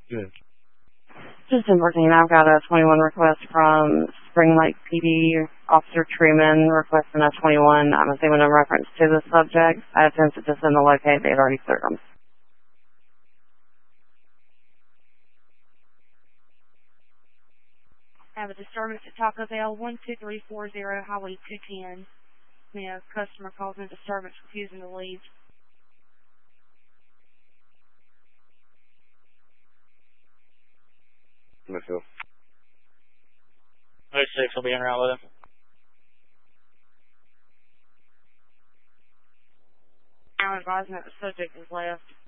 Good. Just important, I've got a 21 request from Spring Lake PD, Officer Truman requesting a 21. I'm assuming in reference to the subject. I attempted to send the locate, they've already cleared them. I have a disturbance at Taco Bell, 12340 Highway 210. A customer calls in disturbance, refusing to leave. Myself. 06 will be en route with him. I'm advising that the subject is left.